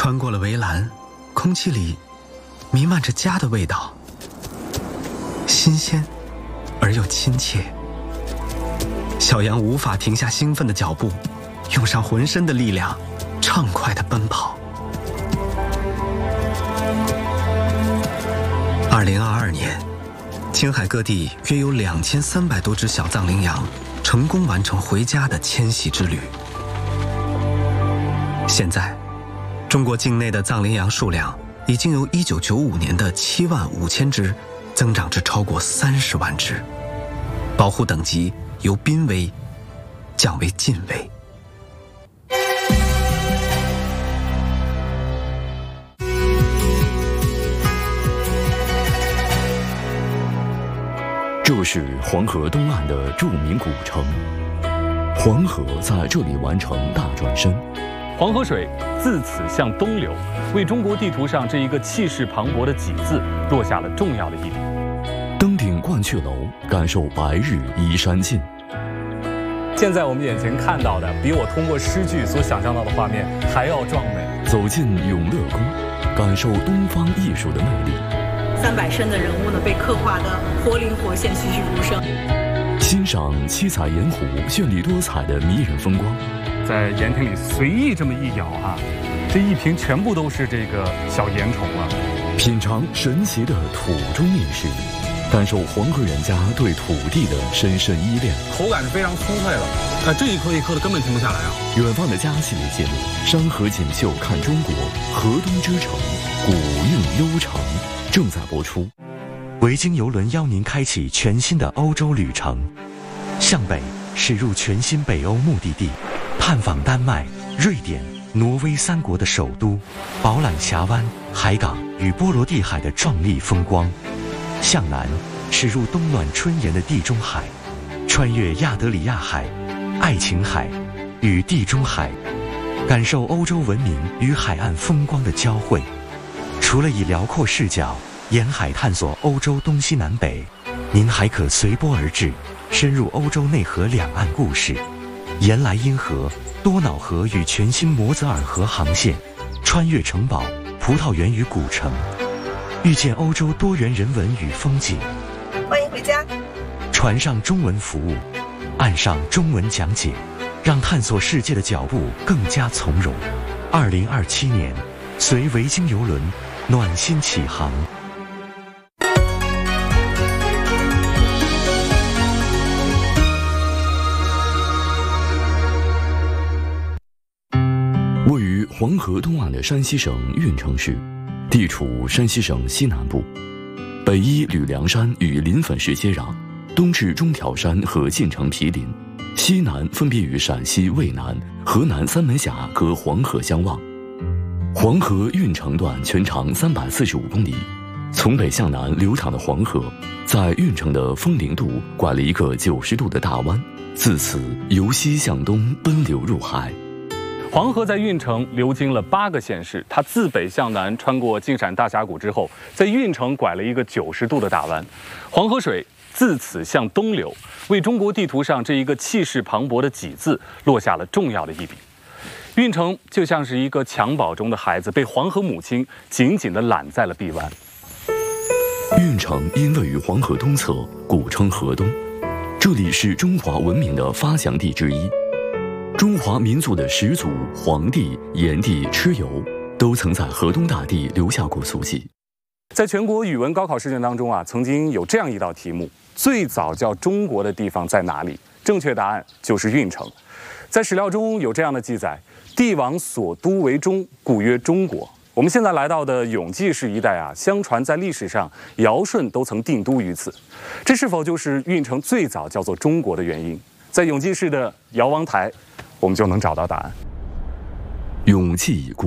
穿过了围栏，空气里弥漫着家的味道，新鲜而又亲切。小羊无法停下兴奋的脚步，用上浑身的力量，畅快地奔跑。2022年，青海各地约有2300多只小藏羚羊成功完成回家的迁徙之旅。现在，中国境内的藏羚羊数量已经由1995年的75000只增长至超过30万只，保护等级由濒危降为近危。 这是黄河东岸的著名古城，黄河在这里完成大转身。 黄河水自此向东流，为中国地图上这一个气势磅礴的“己”字落下了重要的一笔。 登顶鹳雀楼，感受白日依山尽。 现在我们眼前看到的，比我通过诗句所想象到的画面还要壮美。 走进永乐宫，感受东方艺术的魅力。 300身的人物呢，被刻画得活灵活现、栩栩如生。 欣赏七彩盐湖绚丽多彩的迷人风光。 在盐田里随意这么一舀这一瓶全部都是这个小盐虫了。 品尝神奇的土中饮食，感受黄河人家对土地的深深依恋。 口感是非常粗脆的，这一颗一颗的根本停不下来啊！ 远方的家系列节目《山河锦绣看中国》，河东之城，古韵悠长，正在播出。 维京邮轮邀您开启全新的欧洲旅程，向北驶入全新北欧目的地，探访丹麦、瑞典、挪威3国的首都，饱览峡湾、海港与波罗的海的壮丽风光；向南驶入冬暖春炎的地中海，穿越亚得里亚海、爱琴海与地中海，感受欧洲文明与海岸风光的交汇。除了以辽阔视角沿海探索欧洲东西南北，您还可随波而至，深入欧洲内河两岸故事，沿莱茵河、多瑙河与全新摩泽尔河航线，穿越城堡、葡萄园与古城，遇见欧洲多元人文与风景。 欢迎回家。 船上中文服务，岸上中文讲解，让探索世界的脚步更加从容。2027年，随维京邮轮暖心起航。 位于黄河东岸的山西省运城市，地处山西省西南部，北依吕梁山与临汾市接壤，东至中条山和晋城毗邻，西南分别与陕西渭南、河南三门峡隔黄河相望。黄河运城段全长345公里，从北向南流淌的黄河，在运城的风陵渡拐了一个90度的大弯，自此由西向东奔流入海。 黄河在运城流经了8个县市，它自北向南穿过晋陕大峡谷之后，在运城拐了一个90度的大弯。黄河水自此向东流，为中国地图上这一个气势磅礴的“己”字落下了重要的一笔。运城就像是一个襁褓中的孩子，被黄河母亲紧紧地揽在了臂弯。 运城因位于黄河东侧，古称河东，这里是中华文明的发祥地之一。中华民族的始祖黄帝、炎帝蚩尤都曾在河东大地留下过足迹。 在全国语文高考试卷当中曾经有这样一道题目：最早叫中国的地方在哪里？正确答案就是运城。在史料中有这样的记载：帝王所都为中，故曰中国。我们现在来到的永济市一带相传在历史上尧舜都曾定都于此，这是否就是运城最早叫做中国的原因？在永济市的尧王台，我们就能找到答案。 永济